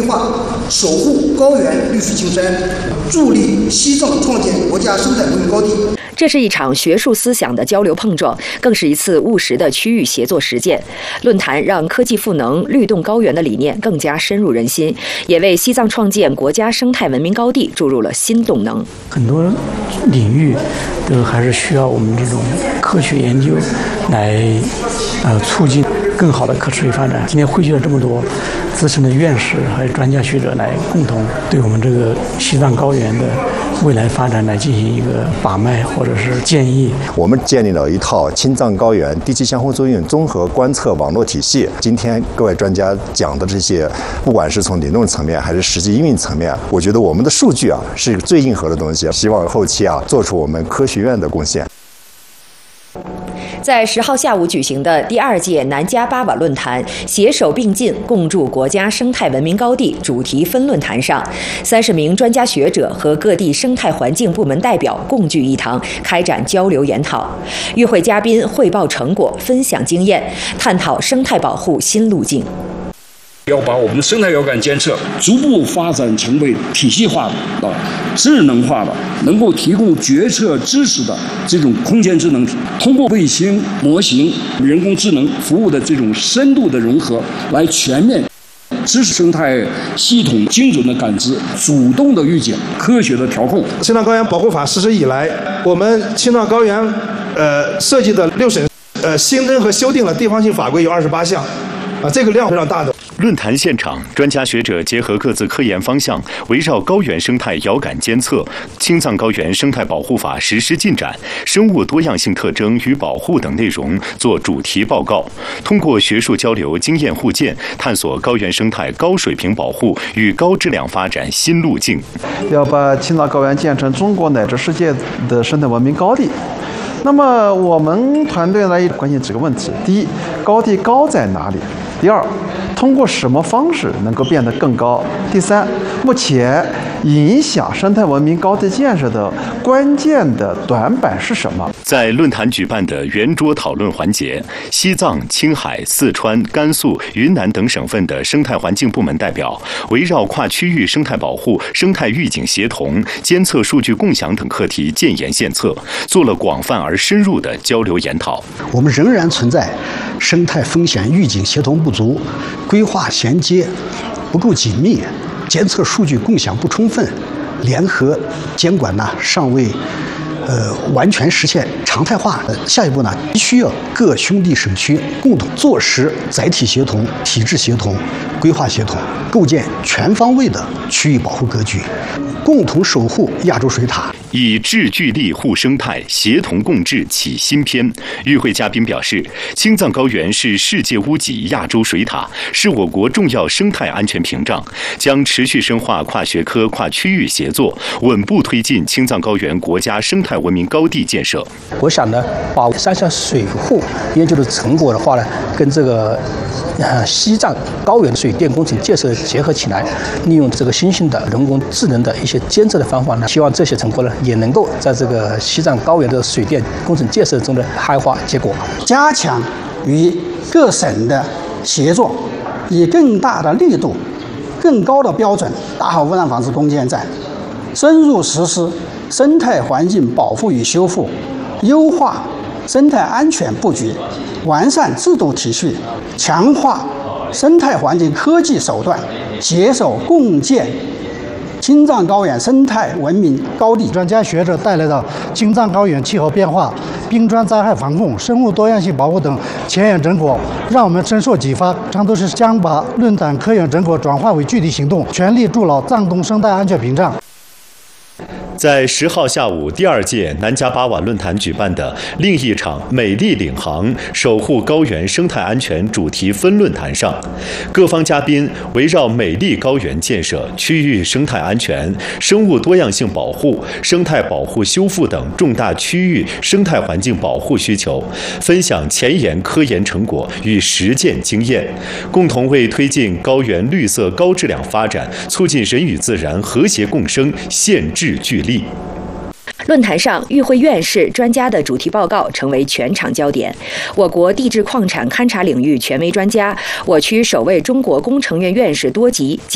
划守护高原绿水青山，助力西藏创建国家生态文明高地。 这是一场学术思想的交流碰撞，更是一次务实的区域协作实践。论坛让科技赋能、律动高原的理念更加深入人心，也为西藏创建国家生态文明高地注入了新动能。 很多领域都还是需要我们这种科学研究来促进更好的可持续发展。今天汇聚了这么多资深的院士还有专家学者来共同对我们这个西藏高原的未来发展来进行一个把脉或者是建议。 我们建立了一套青藏高原地气相互作用综合观测网络体系。今天各位专家讲的这些，不管是从理论层面还是实际应用层面，我觉得我们的数据是最硬核的东西。希望后期做出我们科学院的贡献。 在10号下午举行的第2届南迦巴瓦论坛携手并进共筑国家生态文明高地主题分论坛上，30名专家学者和各地生态环境部门代表共聚一堂，开展交流研讨。与会嘉宾汇报成果，分享经验，探讨生态保护新路径。 要把我们的生态遥感监测逐步发展成为体系化的、智能化的，能够提供决策支持的这种空间智能体，通过卫星模型、人工智能服务的这种深度的融合，来全面支持生态系统精准的感知、主动的预警、科学的调控。 青藏高原保护法实施以来，我们青藏高原设计的6省新增和修订了地方性法规有28项，这个量非常大的。 论坛现场，专家学者结合各自科研方向，围绕高原生态遥感监测、青藏高原生态保护法实施进展、生物多样性特征与保护等内容做主题报告，通过学术交流、经验互鉴，探索高原生态高水平保护与高质量发展新路径。 要把青藏高原建成中国乃至世界的生态文明高地。那么我们团队呢，关心几个问题：第一，高地高在哪里？第二，通过什么方式能够变得更高？第三，目前影响生态文明高地建设的关键的短板是什么？ 在论坛举办的圆桌讨论环节，西藏、青海、四川、甘肃、云南等省份的生态环境部门代表围绕跨区域生态保护、生态预警协同、监测数据共享等课题建言献策，做了广泛而深入的交流研讨。 我们仍然存在生态风险预警协同不足、规划衔接不够紧密、监测数据共享不充分、联合监管尚未完全实现常态化。下一步必须要各兄弟省区共同坐实载体协同、体制协同、规划协同，构建全方位的区域保护格局，共同守护亚洲水塔。 以智聚力护生态，协同共治启新篇。与会嘉宾表示，青藏高原是世界屋脊、亚洲水塔，是我国重要生态安全屏障，将持续深化跨学科、跨区域协作，稳步推进青藏高原国家生态文明高地建设。 我想呢，把3项水护研究的成果的话呢，跟这个西藏高原水电工程建设结合起来，利用这个新兴的人工智能的一些监测的方法呢，希望这些成果呢也能够在这个西藏高原的水电工程建设中的开花结果。 加强与各省的协作，以更大的力度、更高的标准打好污染防治攻坚战，深入实施生态环境保护与修复，优化生态安全布局，完善制度体系，强化生态环境科技手段，携手共建青藏高原生态文明高地。 专家学者带来的青藏高原气候变化、冰川灾害防控、生物多样性保护等前沿成果，让我们深受启发。常都是将把论坛科研成果转化为具体行动，全力筑牢藏东生态安全屏障。 在10号下午第2届南迦巴瓦论坛举办的另一场美丽领航守护高原生态安全主题分论坛上，各方嘉宾围绕美丽高原建设、区域生态安全、生物多样性保护、生态保护修复等重大区域生态环境保护需求，分享前沿科研成果与实践经验，共同为推进高原绿色高质量发展、促进人与自然和谐共生献智聚力。 论坛上，与会院士、专家的主题报告成为全场焦点。我国地质矿产勘察领域权威专家、我区首位中国工程院院士多吉